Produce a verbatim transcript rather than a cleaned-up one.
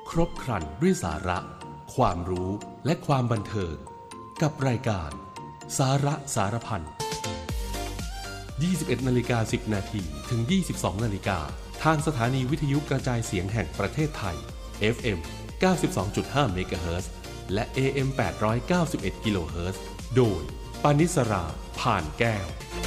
ครบครันด้วยสาระความรู้และความบันเทิงกับรายการสาระสารพัน ยี่สิบเอ็ดนาฬิกาสิบนาทีถึง ยี่สิบสองนาฬิกาทางสถานีวิทยุกระจายเสียงแห่งประเทศไทย เอฟ เอ็ม เก้าสิบสองจุดห้า เมกะเฮิรตซ์ และ เอ เอ็ม แปดร้อยเก้าสิบเอ็ด กิโลเฮิรตซ์ โดยปานิสรา ผ่านแก้ว